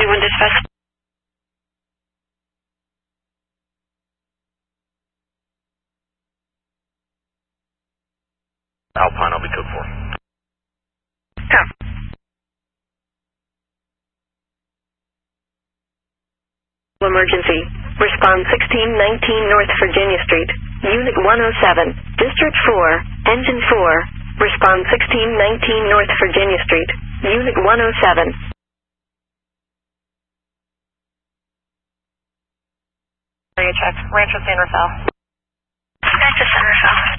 1 dispatch. Alpine, I'll be code 4. Copy. Emergency. Respond 1619 North Virginia Street. Unit 107. District 4. Engine 4. Respond 1619 North Virginia Street. Unit 107. Area check. Rancho San Rafael. Rancho San Rafael.